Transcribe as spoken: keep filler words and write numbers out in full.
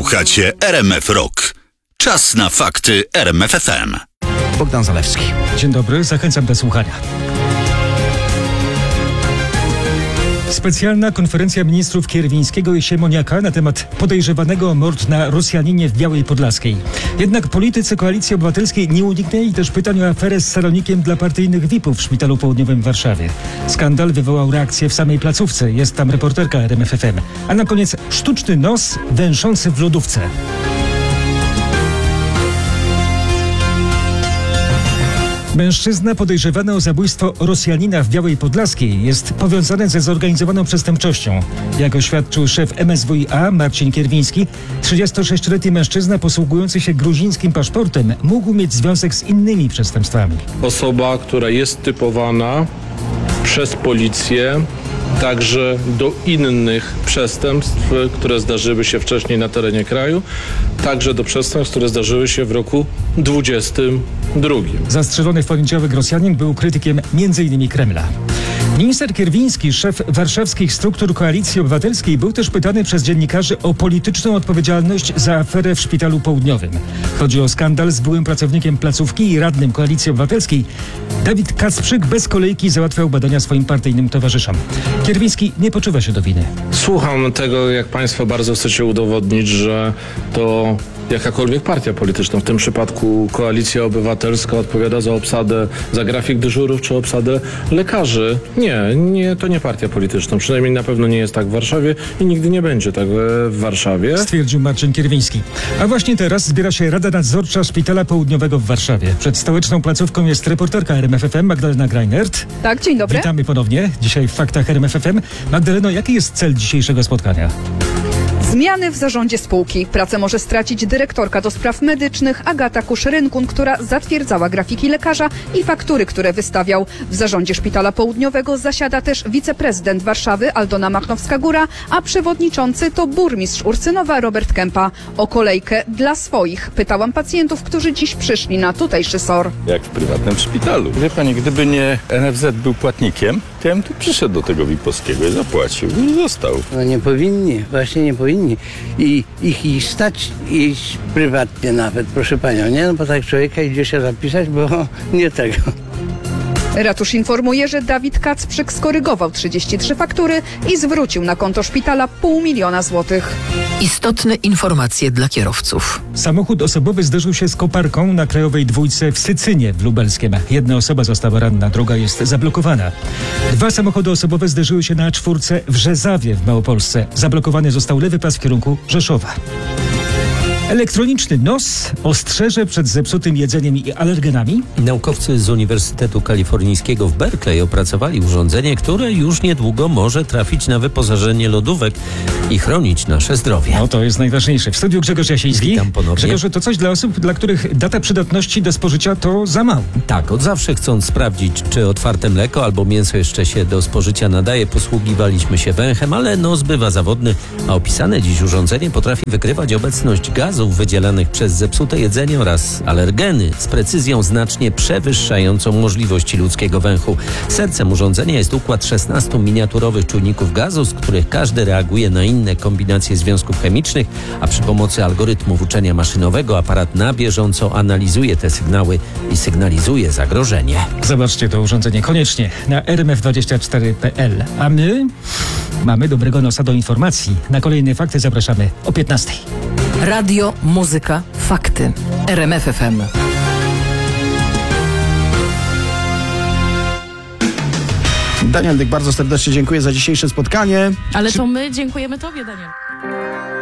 Słuchacie R M F Rock. Czas na fakty R M F F M. Bogdan Zalewski. Dzień dobry, zachęcam do słuchania. Specjalna konferencja ministrów Kierwińskiego i Siemoniaka na temat podejrzewanego o mord na Rosjaninie w Białej Podlaskiej. Jednak politycy Koalicji Obywatelskiej nie uniknęli też pytań o aferę z salonikiem dla partyjnych V I P-ów w Szpitalu Południowym w Warszawie. Skandal wywołał reakcję w samej placówce. Jest tam reporterka R M F F M. A na koniec sztuczny nos węszący w lodówce. Mężczyzna podejrzewany o zabójstwo Rosjanina w Białej Podlaskiej jest powiązany ze zorganizowaną przestępczością. Jak oświadczył szef M S W i A Marcin Kierwiński, trzydziestosześcioletni mężczyzna posługujący się gruzińskim paszportem mógł mieć związek z innymi przestępstwami. Osoba, która jest typowana przez policję także do innych przestępstw, które zdarzyły się wcześniej na terenie kraju, także do przestępstw, które zdarzyły się w roku dwudziestym drugim. Zastrzelony w poniedziałek Rosjanin był krytykiem między innymi Kremla. Minister Kierwiński, szef warszawskich struktur Koalicji Obywatelskiej, był też pytany przez dziennikarzy o polityczną odpowiedzialność za aferę w Szpitalu Południowym. Chodzi o skandal z byłym pracownikiem placówki i radnym Koalicji Obywatelskiej. Dawid Kacprzyk bez kolejki załatwiał badania swoim partyjnym towarzyszom. Kierwiński nie poczuwa się do winy. Słucham tego, jak państwo bardzo chcecie udowodnić, że to jakakolwiek partia polityczna, w tym przypadku Koalicja Obywatelska, odpowiada za obsadę, za grafik dyżurów czy obsadę lekarzy. Nie, nie, to nie partia polityczna. Przynajmniej na pewno nie jest tak w Warszawie i nigdy nie będzie tak w Warszawie. Stwierdził Marcin Kierwiński. A właśnie teraz zbiera się Rada Nadzorcza Szpitala Południowego w Warszawie. Przed stołeczną placówką jest reporterka R M F F M Magdalena Greinert. Tak, dzień dobry. Witamy ponownie. Dzisiaj w Faktach R M F F M. Magdaleno, jaki jest cel dzisiejszego spotkania? Zmiany w zarządzie spółki. Pracę może stracić dyrektorka do spraw medycznych Agata Kusz-Rynkun, która zatwierdzała grafiki lekarza i faktury, które wystawiał. W zarządzie Szpitala Południowego zasiada też wiceprezydent Warszawy Aldona Machnowska-Góra, a przewodniczący to burmistrz Ursynowa Robert Kępa. O kolejkę dla swoich pytałam pacjentów, którzy dziś przyszli na tutejszy S O R. Jak w prywatnym szpitalu. Wie pani, gdyby nie N F Z był płatnikiem, to ja bym tu przyszedł do tego V I P-owskiego i zapłacił i został. No nie powinni, właśnie nie powinni. I ich i stać iść prywatnie nawet, proszę panią, nie? No bo tak człowieka idzie się zapisać, bo nie tego. Ratusz informuje, że Dawid Kacprzyk skorygował trzydzieści trzy faktury i zwrócił na konto szpitala pół miliona złotych. Istotne informacje dla kierowców. Samochód osobowy zderzył się z koparką na krajowej dwójce w Sycynie w Lubelskiem. Jedna osoba została ranna, druga jest zablokowana. Dwa samochody osobowe zderzyły się na czwórce w Rzezawie w Małopolsce. Zablokowany został lewy pas w kierunku Rzeszowa. Elektroniczny nos ostrzeże przed zepsutym jedzeniem i alergenami. Naukowcy z Uniwersytetu Kalifornijskiego w Berkeley opracowali urządzenie, które już niedługo może trafić na wyposażenie lodówek i chronić nasze zdrowie. No to jest najważniejsze. W studiu Grzegorz Jasiński. Witam ponownie. Grzegorzu, to coś dla osób, dla których data przydatności do spożycia to za mało. Tak, od zawsze chcąc sprawdzić, czy otwarte mleko albo mięso jeszcze się do spożycia nadaje, posługiwaliśmy się węchem, ale nos bywa zawodny, a opisane dziś urządzenie potrafi wykrywać obecność gazów wydzielanych przez zepsute jedzenie oraz alergeny z precyzją znacznie przewyższającą możliwości ludzkiego węchu. Sercem urządzenia jest układ szesnastu miniaturowych czujników gazu, z których każdy reaguje na inne kombinacje związków chemicznych, a przy pomocy algorytmów uczenia maszynowego aparat na bieżąco analizuje te sygnały i sygnalizuje zagrożenie. Zobaczcie to urządzenie koniecznie na r m f dwadzieścia cztery kropka p l. A my mamy dobrego nosa do informacji. Na kolejne fakty zapraszamy o piętnastej. Radio, muzyka, fakty. R M F F M. Daniel Dyk, bardzo serdecznie dziękuję za dzisiejsze spotkanie. Ale to my dziękujemy tobie, Daniel.